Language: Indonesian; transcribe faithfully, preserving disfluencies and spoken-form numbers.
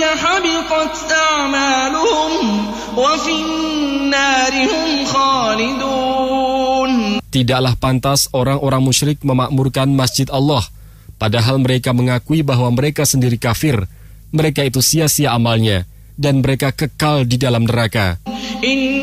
حبطت أعمالهم وفي النار هم خالدون. Tidaklah pantas orang-orang musyrik memakmurkan masjid Allah, padahal mereka mengakui bahwa mereka sendiri kafir. Mereka itu sia-sia amalnya, dan mereka kekal di dalam neraka.